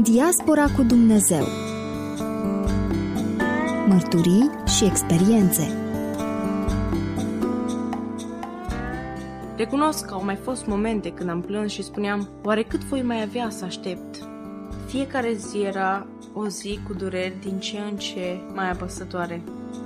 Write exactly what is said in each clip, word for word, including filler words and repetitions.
Diaspora cu Dumnezeu. Mărturii și experiențe. Recunosc că au mai fost momente când am plâns și spuneam, oare cât voi mai avea să aștept? Fiecare zi era o zi cu dureri din ce în ce mai apăsătoare.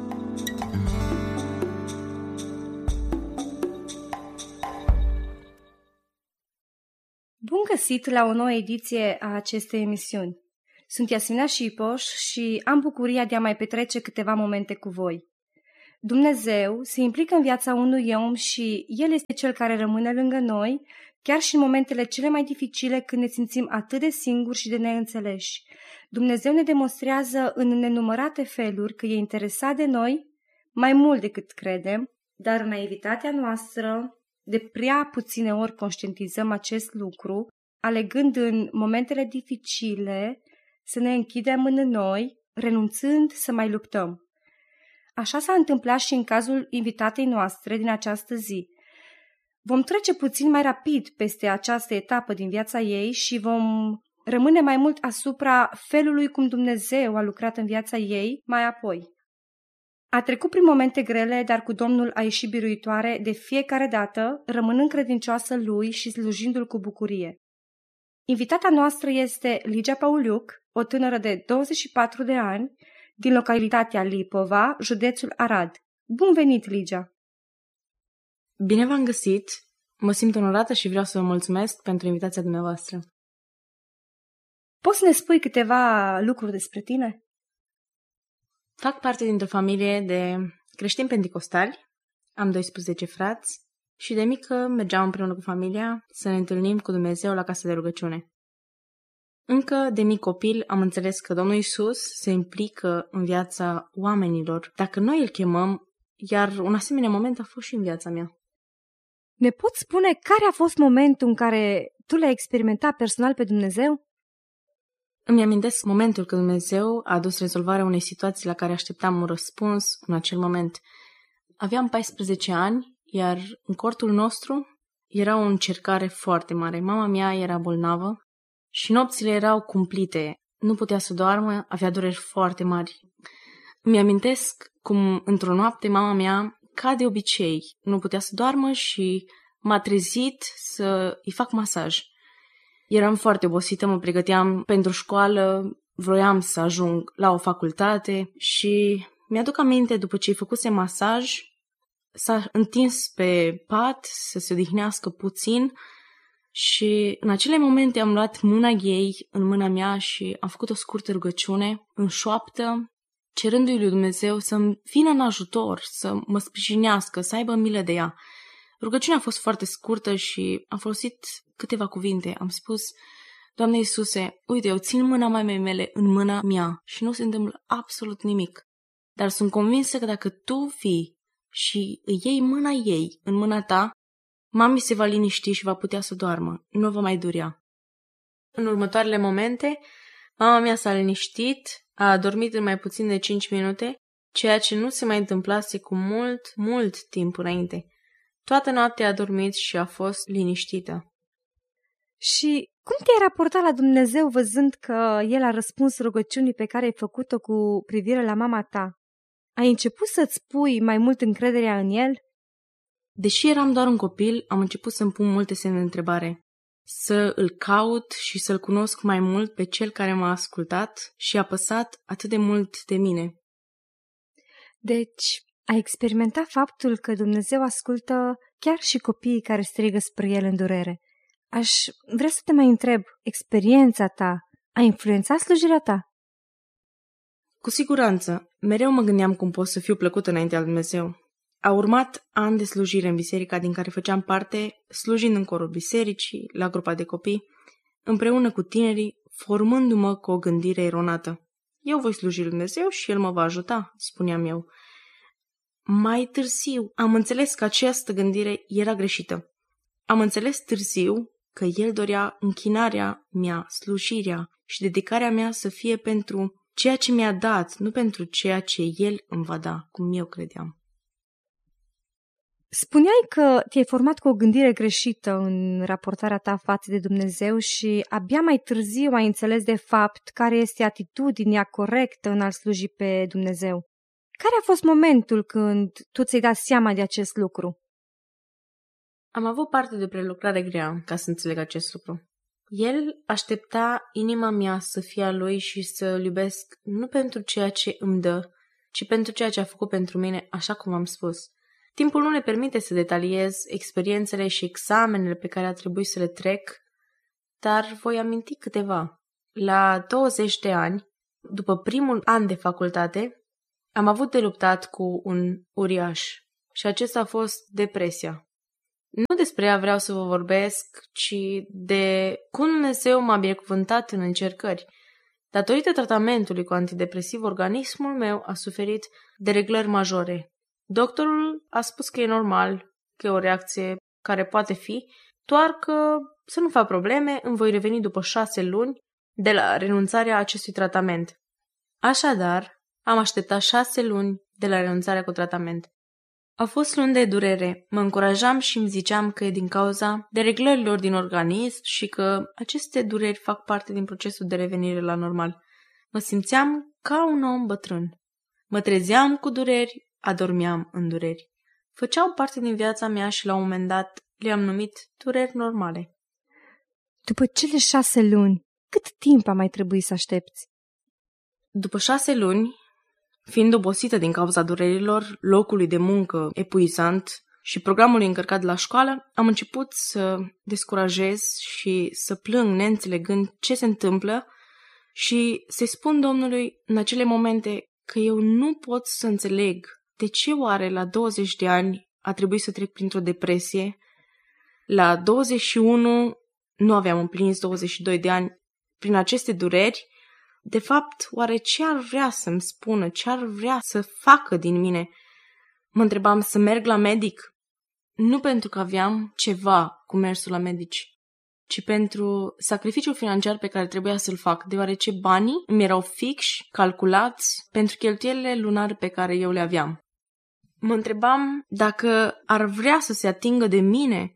Bun găsit la o nouă ediție a acestei emisiuni. Sunt Iasmina Șipoș și am bucuria de a mai petrece câteva momente cu voi. Dumnezeu se implică în viața unui om și El este Cel care rămâne lângă noi, chiar și în momentele cele mai dificile când ne simțim atât de singuri și de neînțeleși. Dumnezeu ne demonstrează în nenumărate feluri că e interesat de noi, mai mult decât credem, dar în naivitatea noastră, de prea puține ori conștientizăm acest lucru, alegând în momentele dificile să ne închidem în noi, renunțând să mai luptăm. Așa s-a întâmplat și în cazul invitatei noastre din această zi. Vom trece puțin mai rapid peste această etapă din viața ei și vom rămâne mai mult asupra felului cum Dumnezeu a lucrat în viața ei mai apoi. A trecut prin momente grele, dar cu Domnul a ieșit biruitoare de fiecare dată, rămânând credincioasă Lui și slujindu-L cu bucurie. Invitata noastră este Ligia Pauliuc, o tânără de douăzeci și patru de ani, din localitatea Lipova, județul Arad. Bun venit, Ligia! Bine v-am găsit! Mă simt onorată și vreau să vă mulțumesc pentru invitația dumneavoastră. Poți să ne spui câteva lucruri despre tine? Fac parte dintr-o familie de creștini penticostali, am doisprezece frați și de mică mergeam împreună cu familia să ne întâlnim cu Dumnezeu la casa de rugăciune. Încă de mic copil am înțeles că Domnul Iisus se implică în viața oamenilor dacă noi îl chemăm, iar un asemenea moment a fost și în viața mea. Ne poți spune care a fost momentul în care tu l-ai experimentat personal pe Dumnezeu? Îmi amintesc momentul când Dumnezeu a adus rezolvarea unei situații la care așteptam un răspuns în acel moment. Aveam paisprezece ani, iar în cortul nostru era o încercare foarte mare. Mama mea era bolnavă și nopțile erau cumplite. Nu putea să doarmă, avea dureri foarte mari. Îmi amintesc cum într-o noapte mama mea, ca de obicei, nu putea să doarmă și m-a trezit să îi fac masaj. Eram foarte obosită, mă pregăteam pentru școală, vroiam să ajung la o facultate și mi-aduc aminte, după ce îi făcuse masaj, s-a întins pe pat să se odihnească puțin și în acele momente am luat mâna ei în mâna mea și am făcut o scurtă rugăciune în șoaptă, cerându-i lui Dumnezeu să-mi vină în ajutor, să mă sprijinească, să aibă milă de ea. Rugăciunea a fost foarte scurtă și am folosit câteva cuvinte. Am spus, Doamne Iisuse, uite, eu țin mâna mamei mele în mâna mea și nu se întâmplă absolut nimic. Dar sunt convinsă că dacă Tu vii și îi iei mâna ei în mâna Ta, mami se va liniști și va putea să doarmă. Nu va mai durea. În următoarele momente, mama mea s-a liniștit, a adormit în mai puțin de cinci minute, ceea ce nu se mai întâmplase cu mult, mult timp înainte. Toată noaptea a dormit și a fost liniștită. Și cum te-ai raportat la Dumnezeu văzând că El a răspuns rugăciunii pe care ai făcut-o cu privire la mama ta? Ai început să-ți pui mai mult încrederea în El? Deși eram doar un copil, am început să-mi pun multe semne de întrebare. Să îl caut și să-l cunosc mai mult pe Cel care m-a ascultat și a păsat atât de mult de mine. Deci, ai experimentat faptul că Dumnezeu ascultă chiar și copiii care strigă spre El în durere. Aș vrea să te mai întreb, experiența ta a influențat slujirea ta? Cu siguranță, mereu mă gândeam cum pot să fiu plăcut înaintea lui Dumnezeu. A urmat ani de slujire în biserica din care făceam parte, slujind în corul bisericii, la grupa de copii, împreună cu tinerii, formându-mă cu o gândire eronată. Eu voi sluji lui Dumnezeu și El mă va ajuta, spuneam eu. Mai târziu am înțeles că această gândire era greșită. Am înțeles târziu că El dorea închinarea mea, slujirea și dedicarea mea să fie pentru ceea ce mi-a dat, nu pentru ceea ce El îmi va da, cum eu credeam. Spuneai că te-ai format cu o gândire greșită în raportarea ta față de Dumnezeu și abia mai târziu ai înțeles de fapt care este atitudinea corectă în a-L sluji pe Dumnezeu. Care a fost momentul când tu ți-ai dat seama de acest lucru? Am avut parte de o prelucrare grea ca să înțeleg acest lucru. El aștepta inima mea să fie a lui și să îl iubesc nu pentru ceea ce îmi dă, ci pentru ceea ce a făcut pentru mine, așa cum am spus. Timpul nu ne permite să detaliez experiențele și examenele pe care a trebuit să le trec, dar voi aminti câteva. La douăzeci de ani, după primul an de facultate, am avut de luptat cu un uriaș și acesta a fost depresia. Nu despre ea vreau să vă vorbesc, ci de cum Dumnezeu m-a binecuvântat în încercări. Datorită tratamentului cu antidepresiv, organismul meu a suferit dereglări majore. Doctorul a spus că e normal, că e o reacție care poate fi, doar că să nu fac probleme, îmi voi reveni după șase luni de la renunțarea acestui tratament. Așadar, am așteptat șase luni de la renunțarea cu tratament. Au fost luni de durere, mă încurajam și îmi ziceam că e din cauza dereglărilor din organism și că aceste dureri fac parte din procesul de revenire la normal. Mă simțeam ca un om bătrân. Mă trezeam cu dureri, adormeam în dureri. Făceau parte din viața mea și la un moment dat le-am numit dureri normale. După cele șase luni, cât timp a mai trebuit să aștepți? După șase luni, fiind obosită din cauza durerilor, locului de muncă epuizant și programului încărcat la școală, am început să descurajez și să plâng neînțelegând ce se întâmplă și să-i spun Domnului în acele momente că eu nu pot să înțeleg de ce oare la douăzeci de ani a trebuit să trec printr-o depresie. La douăzeci și unu nu aveam împlinit douăzeci și doi de ani prin aceste dureri. De fapt, oare ce ar vrea să-mi spună, ce ar vrea să facă din mine? Mă întrebam să merg la medic, nu pentru că aveam ceva cu mersul la medici, ci pentru sacrificiul financiar pe care trebuia să-l fac, deoarece banii îmi erau fixi, calculați pentru cheltuielile lunare pe care eu le aveam. Mă întrebam dacă ar vrea să se atingă de mine.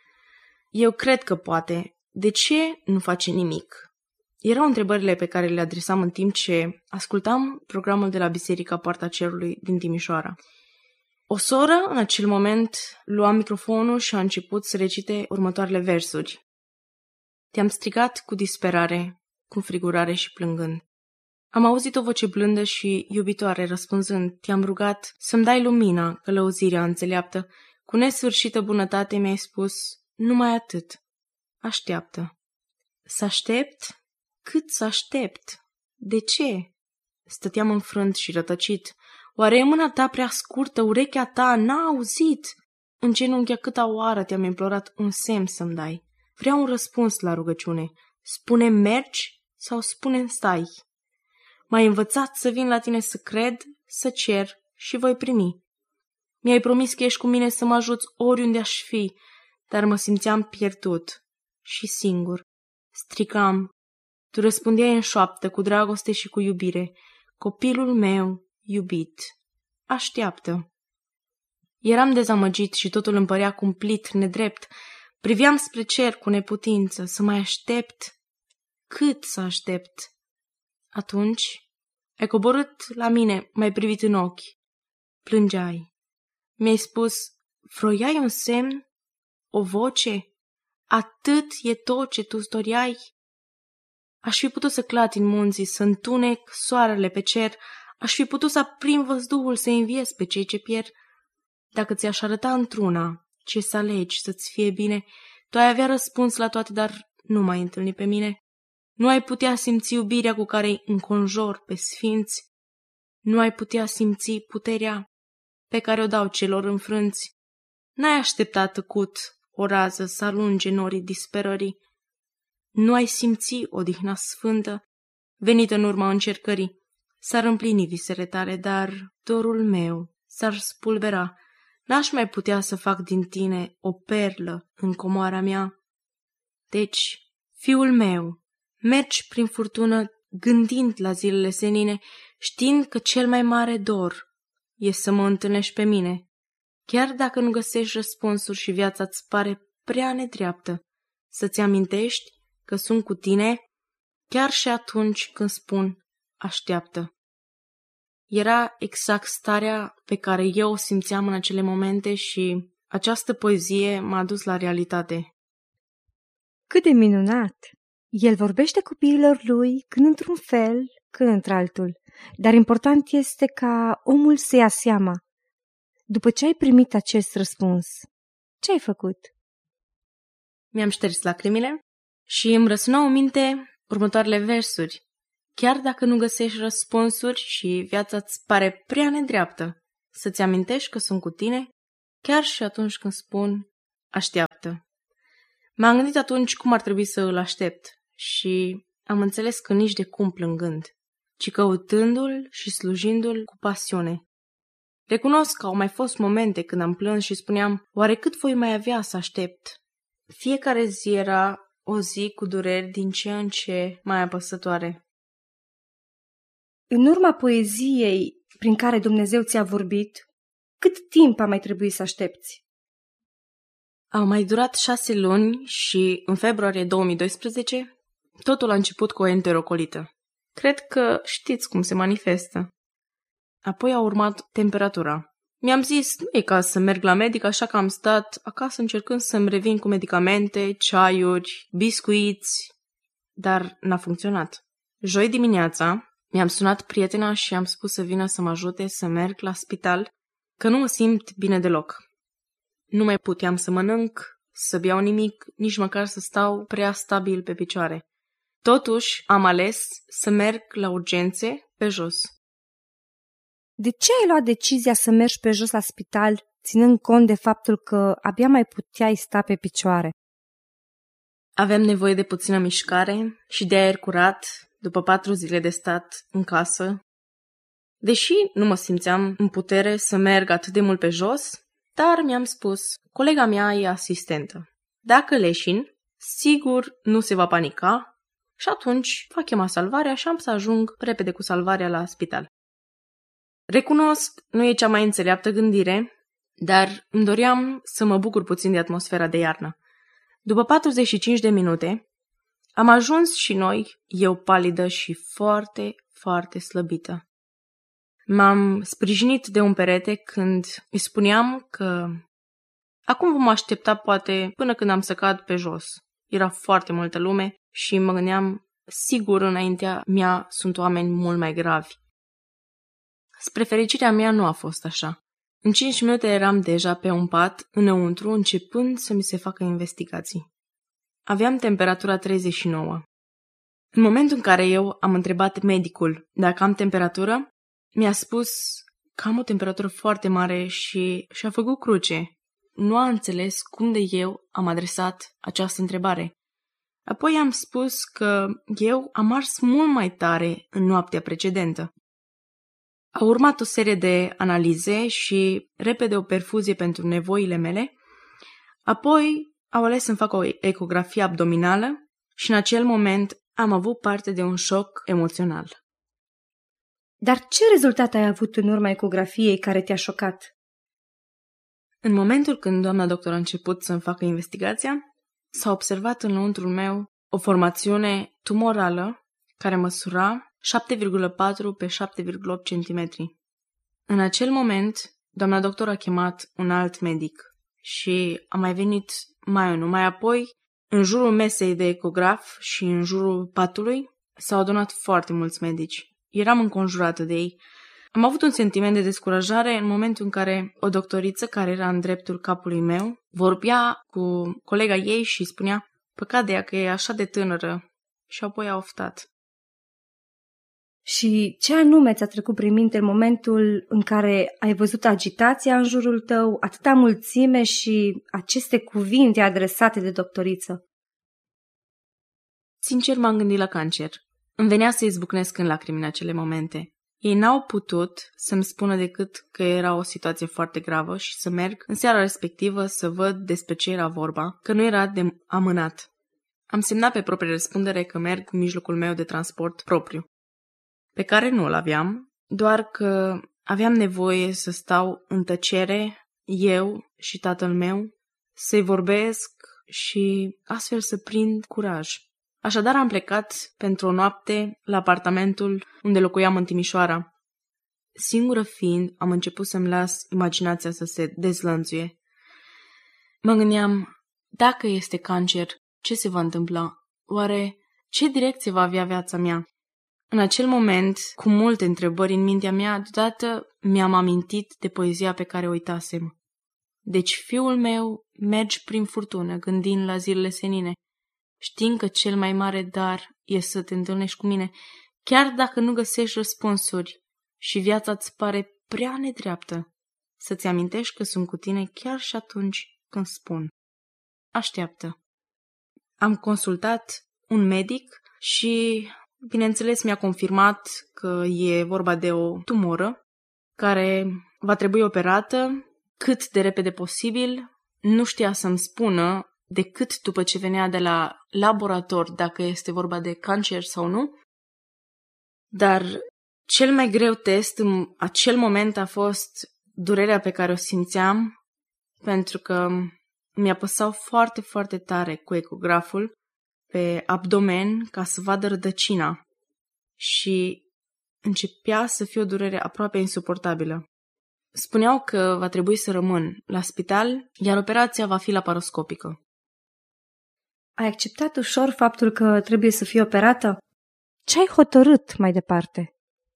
Eu cred că poate. De ce nu face nimic? Erau întrebările pe care le adresam în timp ce ascultam programul de la Biserica Poarta Cerului din Timișoara. O soră, în acel moment, lua microfonul și a început să recite următoarele versuri. Te-am strigat cu disperare, cu frigurare și plângând. Am auzit o voce blândă și iubitoare răspunzând, te-am rugat să-mi dai lumina, călăuzirea înțeleaptă. Cu nesfârșită bunătate mi-ai spus, numai atât. Așteaptă. Să aștept? Cât să aștept? De ce? Stăteam înfrânt și rătăcit. Oare e mâna ta prea scurtă, urechea ta n-a auzit? În genunchi câta oară te-am implorat un semn să-mi dai. Vreau un răspuns la rugăciune. Spune mergi sau spune stai? M-ai învățat să vin la tine să cred, să cer și voi primi. Mi-ai promis că ești cu mine să mă ajuți oriunde aș fi, dar mă simțeam pierdut și singur. Strigam. Tu răspundeai în șoaptă, cu dragoste și cu iubire. Copilul meu, iubit, așteaptă. Eram dezamăgit și totul îmi părea cumplit, nedrept. Priveam spre cer cu neputință, să mai aștept. Cât să aștept? Atunci ai coborât la mine, m-ai privit în ochi. Plângeai. Mi-ai spus, vroiai un semn? O voce? Atât e tot ce tu storiai? Aș fi putut să clatin munții, să întunec soarele pe cer, aș fi putut să aprind văzduhul, să înviez pe cei ce pierd. Dacă ți-aș arăta într-una ce să alegi să-ți fie bine, tu ai avea răspuns la toate, dar nu m-ai întâlnit pe mine. Nu ai putea simți iubirea cu care îi înconjor pe sfinți. Nu ai putea simți puterea pe care o dau celor înfrânți. N-ai așteptat tăcut o rază să alunge norii disperării. Nu ai simți odihna sfântă, venită în urma încercării. S-ar împlini visele tale, dar dorul meu s-ar spulbera. N-aș mai putea să fac din tine o perlă în comoara mea. Deci, fiul meu, mergi prin furtună gândind la zilele senine, știind că cel mai mare dor e să mă întâlnești pe mine. chiar dacă nu găsești răspunsuri și viața îți pare prea nedreaptă, să-ți amintești că sunt cu tine chiar și atunci când spun așteaptă. Era exact starea pe care eu o simțeam în acele momente și această poezie m-a dus la realitate. Cât de minunat! El vorbește copiilor lui când într-un fel, când într-altul, dar important este ca omul să ia seama. După ce ai primit acest răspuns, ce ai făcut? Mi-am șters lacrimile și îmi răsunau în minte următoarele versuri. Chiar dacă nu găsești răspunsuri și viața îți pare prea nedreaptă, să-ți amintești că sunt cu tine, chiar și atunci când spun așteaptă. M-am gândit atunci cum ar trebui să îl aștept și am înțeles că nici de cum plângând, ci căutându-l și slujindu-l cu pasiune. Recunosc că au mai fost momente când am plâns și spuneam, oare cât voi mai avea să aștept? Fiecare zi era o zi cu dureri din ce în ce mai apăsătoare. În urma poeziei prin care Dumnezeu ți-a vorbit, cât timp a mai trebuit să aștepți? Au mai durat șase luni și în februarie două mii doisprezece totul a început cu o enterocolită. Cred că știți cum se manifestă. Apoi a urmat temperatura. Mi-am zis, nu e caz să merg la medic, așa că am stat acasă încercând să-mi revin cu medicamente, ceaiuri, biscuiți, dar n-a funcționat. Joi dimineața mi-am sunat prietena și am spus să vină să mă ajute să merg la spital, că nu mă simt bine deloc. Nu mai puteam să mănânc, să beau nimic, nici măcar să stau prea stabil pe picioare. Totuși, am ales să merg la urgențe pe jos. De ce ai luat decizia să mergi pe jos la spital, ținând cont de faptul că abia mai puteai sta pe picioare? Aveam nevoie de puțină mișcare și de aer curat după patru zile de stat în casă. Deși nu mă simțeam în putere să merg atât de mult pe jos, dar mi-am spus, colega mea e asistentă. Dacă leșin, sigur nu se va panica și atunci va chema salvarea și am să ajung repede cu salvarea la spital. Recunosc, nu e cea mai înțeleaptă gândire, dar îmi doream să mă bucur puțin de atmosfera de iarnă. După patruzeci și cinci de minute, am ajuns și noi, eu palidă și foarte, foarte slăbită. M-am sprijinit de un perete când îi spuneam că acum vom aștepta poate până când am să cad pe jos. Era foarte multă lume și mă gândeam, sigur înaintea mea sunt oameni mult mai gravi. Spre fericirea mea nu a fost așa. În cinci minute eram deja pe un pat, înăuntru, începând să mi se facă investigații. Aveam temperatura treizeci și nouă. În momentul în care eu am întrebat medicul dacă am temperatură, mi-a spus că am o temperatură foarte mare și și-a făcut cruce. Nu a înțeles cum de eu am adresat această întrebare. Apoi am spus că eu am ars mult mai tare în noaptea precedentă. A urmat o serie de analize și repede o perfuzie pentru nevoile mele. Apoi au ales să-mi fac o ecografie abdominală și în acel moment am avut parte de un șoc emoțional. Dar ce rezultat ai avut în urma ecografiei care te-a șocat? În momentul când doamna doctor a început să-mi facă investigația, s-a observat în lăuntrul meu o formațiune tumorală care măsura șapte virgulă patru pe șapte virgulă opt centimetri. În acel moment, doamna doctor a chemat un alt medic și a mai venit mai unul. Mai apoi, în jurul mesei de ecograf și în jurul patului, s-au adunat foarte mulți medici. Eram înconjurată de ei. Am avut un sentiment de descurajare în momentul în care o doctoriță care era în dreptul capului meu vorbea cu colega ei și spunea păcat de ea că e așa de tânără și apoi a oftat. Și ce anume ți-a trecut prin minte în momentul în care ai văzut agitația în jurul tău, atâta mulțime și aceste cuvinte adresate de doctoriță? Sincer m-am gândit la cancer. Îmi venea să izbucnesc în lacrimi în acele momente. Ei n-au putut să-mi spună decât că era o situație foarte gravă și să merg în seara respectivă să văd despre ce era vorba, că nu era de amânat. Am semnat pe proprie răspundere că merg cu mijlocul meu de transport propriu, pe care nu îl aveam, doar că aveam nevoie să stau în tăcere eu și tatăl meu, să-i vorbesc și astfel să prind curaj. Așadar am plecat pentru o noapte la apartamentul unde locuiam în Timișoara. Singură fiind, am început să-mi las imaginația să se dezlănțuie. Mă gândeam, dacă este cancer, ce se va întâmpla? Oare ce direcție va avea viața mea? În acel moment, cu multe întrebări în mintea mea, deodată mi-am amintit de poezia pe care o uitasem. Deci, fiul meu, mergi prin furtună, gândind la zilele senine, știind că cel mai mare dar e să te întâlnești cu mine, chiar dacă nu găsești răspunsuri și viața îți pare prea nedreaptă, să-ți amintești că sunt cu tine chiar și atunci când spun. Așteaptă. Am consultat un medic și, bineînțeles, mi-a confirmat că e vorba de o tumoră care va trebui operată cât de repede posibil. Nu știa să-mi spună decât după ce venea de la laborator dacă este vorba de cancer sau nu. Dar cel mai greu test în acel moment a fost durerea pe care o simțeam, pentru că mi-apăsau foarte, foarte tare cu ecograful pe abdomen ca să vadă rădăcina și începea să fie o durere aproape insuportabilă. Spuneau că va trebui să rămân la spital, iar operația va fi laparoscopică. Ai acceptat ușor faptul că trebuie să fii operată? Ce ai hotărât mai departe?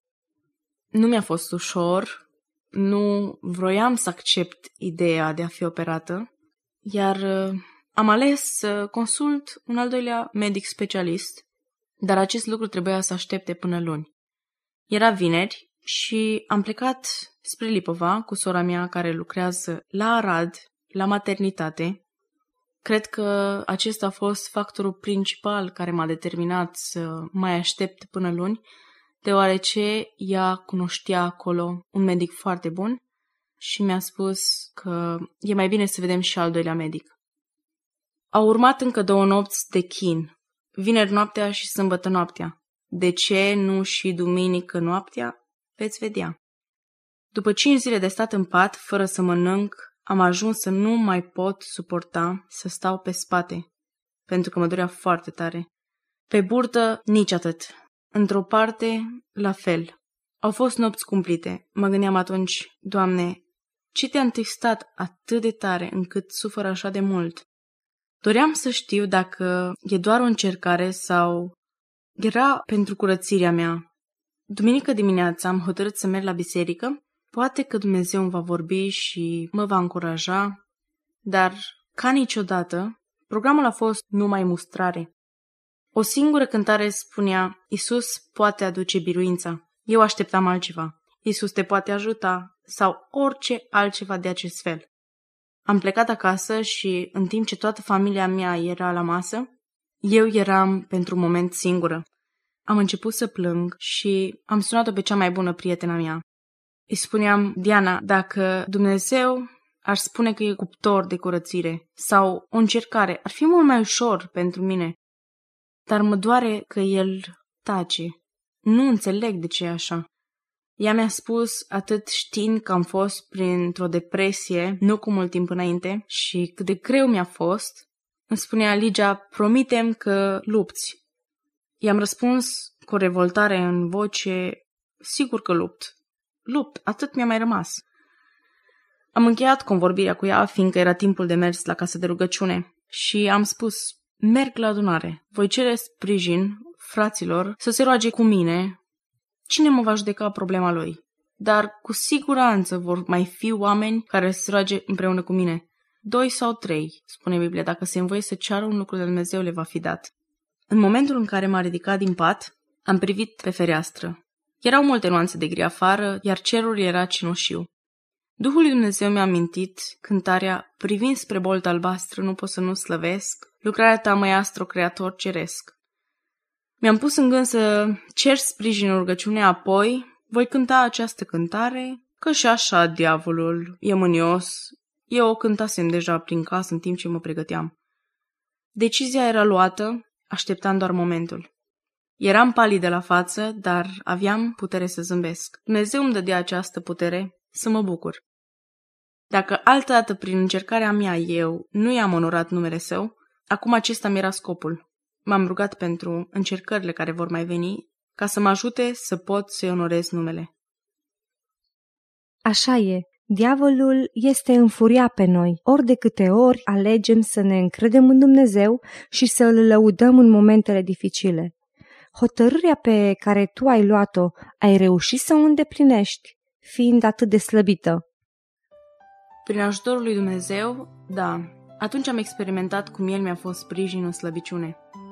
Nu mi-a fost ușor, nu vroiam să accept ideea de a fi operată, iar am ales să consult un al doilea medic specialist, dar acest lucru trebuia să aștepte până luni. Era vineri și am plecat spre Lipova cu sora mea care lucrează la Arad, la maternitate. Cred că acesta a fost factorul principal care m-a determinat să mai aștept până luni, deoarece ea cunoștea acolo un medic foarte bun și mi-a spus că e mai bine să vedem și al doilea medic. Au urmat încă două nopți de chin, vineri noaptea și sâmbătă noaptea. De ce nu și duminică noaptea? Veți vedea. După cinci zile de stat în pat, fără să mănânc, am ajuns să nu mai pot suporta să stau pe spate, pentru că mă durea foarte tare. Pe burtă, nici atât. Într-o parte, la fel. Au fost nopți cumplite. Mă gândeam atunci, Doamne, ce te-a întristat atât de tare încât sufăr așa de mult? Doream să știu dacă e doar o încercare sau era pentru curățirea mea. Duminică dimineața am hotărât să merg la biserică. Poate că Dumnezeu îmi va vorbi și mă va încuraja, dar, ca niciodată, programul a fost numai mustrare. O singură cântare spunea, Iisus poate aduce biruința. Eu așteptam altceva. Iisus te poate ajuta sau orice altceva de acest fel. Am plecat acasă și, în timp ce toată familia mea era la masă, eu eram pentru un moment singură. Am început să plâng și am sunat-o pe cea mai bună prietena mea. Îi spuneam, Diana, dacă Dumnezeu ar spune că e cuptor de curățire sau o încercare, ar fi mult mai ușor pentru mine. Dar mă doare că El tace. Nu înțeleg de ce e așa. Ea mi-a spus, atât știind că am fost printr-o depresie, nu cu mult timp înainte, și cât de greu mi-a fost, îmi spunea, Ligia, promitem că lupți. I-am răspuns cu o revoltare în voce, sigur că lupt. Lupt, atât mi-a mai rămas. Am încheiat convorbirea cu ea, fiindcă era timpul de mers la casă de rugăciune, și am spus, merg la adunare, voi cere sprijin fraților să se roage cu mine. Cine mă va judeca problema lui? Dar cu siguranță vor mai fi oameni care se roage împreună cu mine. Doi sau trei, spune Biblia, dacă se învoie să ceară un lucru de Dumnezeu, le va fi dat. În momentul în care m-a ridicat din pat, am privit pe fereastră. Erau multe nuanțe de gri afară, iar cerul era cenușiu. Duhul lui Dumnezeu mi-a amintit cântarea, privind spre bolta albastră, nu pot să nu slăvesc, lucrarea ta, măiastru, creator ceresc. Mi-am pus în gând să cer sprijinul rugăciunea, apoi voi cânta această cântare, că și așa diavolul e mânios. Eu o cântasem deja prin casă în timp ce mă pregăteam. Decizia era luată, așteptam doar momentul. Eram palid de la față, dar aveam putere să zâmbesc. Dumnezeu îmi dădea această putere să mă bucur. Dacă altădată prin încercarea mea eu nu i-am onorat numele său, acum acesta mi era scopul. M-am rugat pentru încercările care vor mai veni, ca să mă ajute să pot să-i onorez numele. Așa e, diavolul este înfuriat pe noi, ori de câte ori alegem să ne încredem în Dumnezeu și să îl lăudăm în momentele dificile. Hotărârea pe care tu ai luat-o, ai reușit să o îndeplinești, fiind atât de slăbită? Prin ajutorul lui Dumnezeu, da, atunci am experimentat cum El mi-a fost sprijin în slăbiciune.